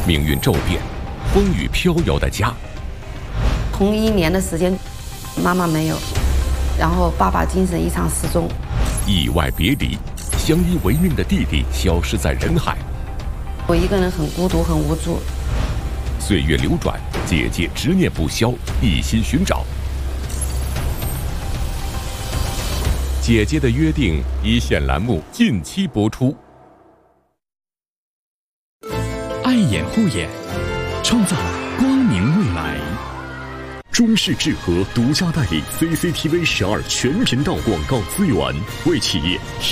命运骤变，风雨飘摇的家。 同1年的时间，妈妈没有，然后爸爸精神异常失踪， 意外别离，相依为命的弟弟消失在人海。 我一个人很孤独，很无助。 岁月流转，姐姐执念不消，一心寻找。姐姐的约定一线栏目近期播出。 爱眼护眼，创造光明未来。中视智和独家代理 CCTV 12全频道广告资源，为企业